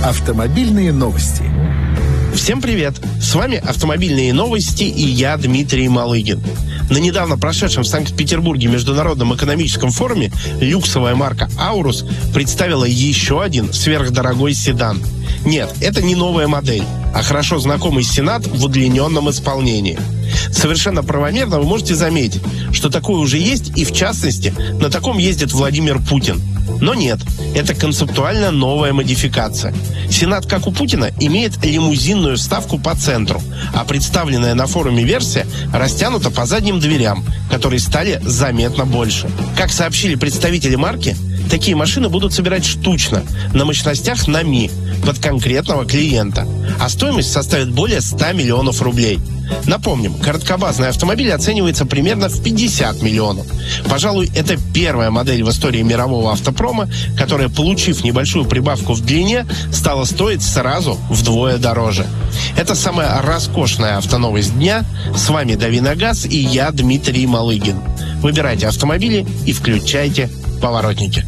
Автомобильные новости. Всем привет! С вами «Автомобильные новости» и я, Дмитрий Малыгин. На недавно прошедшем в Санкт-Петербурге Международном экономическом форуме люксовая марка «Аурус» представила еще один сверхдорогой седан. Нет, это не новая модель, а хорошо знакомый Сенат в удлиненном исполнении. Совершенно правомерно вы можете заметить, что такое уже есть, и в частности, на таком ездит Владимир Путин. Но нет, это концептуально новая модификация. Сенат, как у Путина, имеет лимузинную вставку по центру, а представленная на форуме версия растянута по задним дверям, которые стали заметно больше. Как сообщили представители марки, такие машины будут собирать штучно, на мощностях на Ми, под конкретного клиента, а стоимость составит более 100 миллионов рублей. Напомним, короткобазный автомобиль оценивается примерно в 50 миллионов. Пожалуй, это первая модель в истории мирового автопрома, которая, получив небольшую прибавку в длине, стала стоить сразу вдвое дороже. Это самая роскошная автоновость дня. С вами Дави на газ и я, Дмитрий Малыгин. Выбирайте автомобили и включайте поворотники.